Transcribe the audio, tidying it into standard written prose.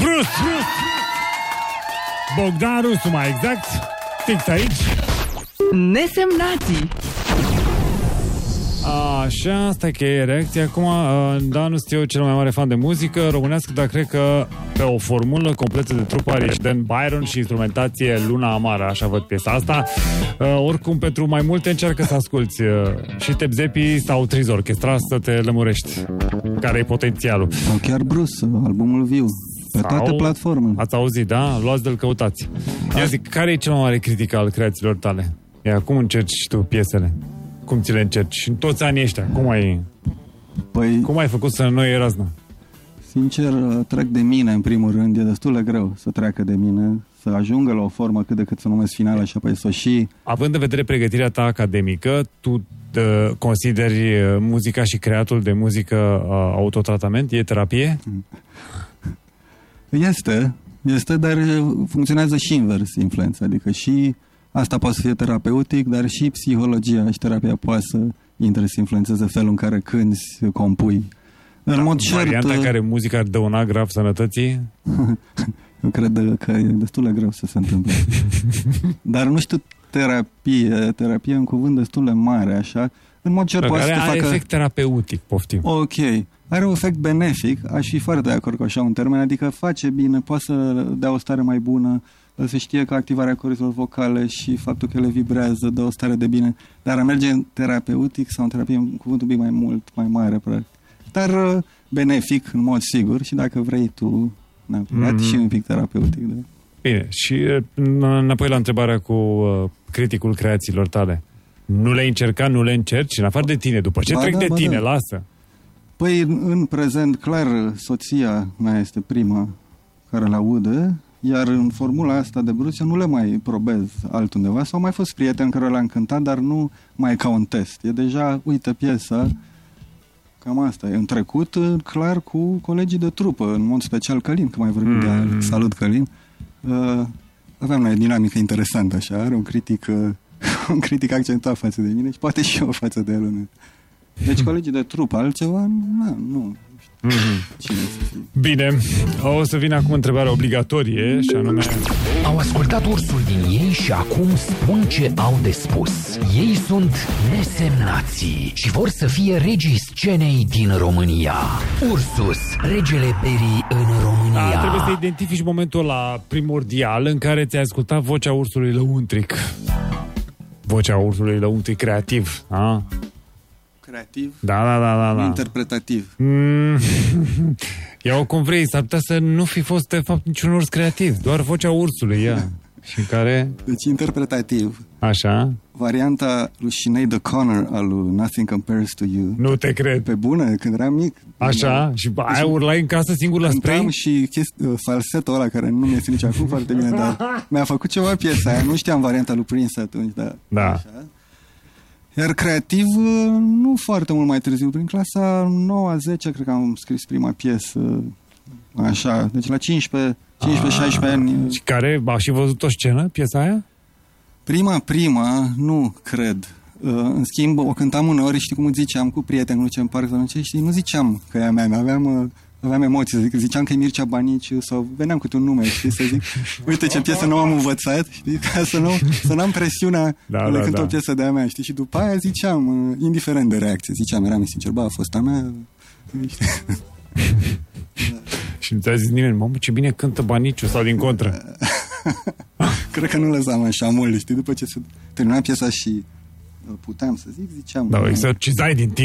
Bruce! Bogdan Rusu, mai exact. Fix aici. Nesemnații. Așa, stai că e reacția. Acum, da, nu știu eu cel mai mare fan de muzică românească, dar cred că pe o formulă completă de trup are și Dan Byron și instrumentație Luna Amară, așa văd piesa asta. Oricum, pentru mai multe încearcă să asculti și Tepzepi sau Triz Orchestra să te lămurești. Care e potențialul? Sau chiar Bruce, albumul viu. Pe toate platformele. Ați auzit, da? Luați-l, căutați. Ia zic, care e cel mai mare critică al creațiilor tale? Ia, cum încerci tu piesele? Cum ți le încerci? Și în toți anii ăștia, cum ai făcut să nu iei raznă? Sincer, trec de mine, în primul rând. E destul de greu să treacă de mine, să ajungă la o formă cât de cât să numesc finală și apoi să și... Având în vedere pregătirea ta academică, tu consideri muzica și creatul de muzică autotratament? E terapie? Este, dar funcționează și invers influența. Adică și asta poate să fie terapeutic, dar și psihologia și terapia poate să intre să influențeze felul în care cânti, compui. În mod cert... Varianta care muzica ar dăuna grav sănătății? Eu cred că e destul de greu să se întâmple. Dar nu știu, terapie e un cuvânt destul de mare, așa. În mod cert poate să are facă... efect terapeutic, poftim. Ok. Are un efect benefic, aș fi foarte de acord cu așa un termen, adică face bine, poate să dea o stare mai bună, să știe că activarea cordurilor vocale și faptul că ele vibrează dă o stare de bine, dar a merge în terapeutic sau în terapie un cuvânt un pic mai mult, mai mare, practic. Dar benefic, în mod sigur, și dacă vrei tu, și un pic terapeutic. Da. Bine, și înapoi la întrebarea cu criticul creațiilor tale. Nu le-ai încercat, nu le încerci, în afară de tine, după ce trec de tine, lasă. Păi, în prezent, clar, soția mea este prima care le aude, iar în formula asta de Bruce eu nu le mai probez altundeva. S-au mai fost prieteni care le-am cântat, dar nu mai ca un test. E deja, uite, piesa, cam asta. E în trecut, clar, cu colegii de trupă, în mod special Călin, că mai vorbim de el. Salut, Călin. Aveam o dinamică interesantă, așa, are un critic accentuat față de mine și poate și eu față de el. Deci colegii de trupă, altceva, nu. Cine să fie? Bine, o să vină acum întrebarea obligatorie și anume... Au ascultat Ursul din ei și acum spun ce au de spus. Ei sunt nesemnații și vor să fie regii scenei din România. Ursus, regele Berii în România. Trebuie să identifici momentul ăla primordial în care ți-ai ascultat vocea ursului lăuntric. Vocea ursului lăuntric creativ, a? Creativ? Da. Interpretativ. Ia-o cum vrei, s-ar putea să nu fi fost de fapt niciun urs creativ, doar vocea ursului, ia. Și în care... Deci interpretativ. Așa. Varianta lui Sinead O'Connor al lui Nothing Compares to You. Nu te cred. Pe bună, când eram mic. Așa? Și aia urlai în casă singur la spray? Cântam și falsetul ăla, care nu mi-e nici acum foarte bine, dar mi-a făcut ceva piesa aia. Nu știam varianta lui Prince atunci, dar... Da. Așa. Iar creativ, nu foarte mult mai târziu, prin clasa 9-10, cred că am scris prima piesă, așa, deci la 15-16 ani. Și care, a și văzut o scenă, piesa aia? Prima, nu cred. În schimb, o cântam uneori, știi cum ziceam, cu prieteni, în parc, și nu ziceam că e a mea, aveam emoții, ziceam că e Mircea Baniciu sau veneam cu un nume, știi, să zic, uite ce piesă nu am învățat, știi, ca să n-am presiunea când cânt o piesă de a mea, știi, și după aia ziceam, indiferent de reacție, eram sincer, a fost a mea, știi. Și nu ți-a zis nimeni, mamă, ce bine cântă Baniciu, sau din contră? Cred că nu lăsam așa mult, știi, după ce se termina piesa și puteam să ziceam. Da, exercizai din tine.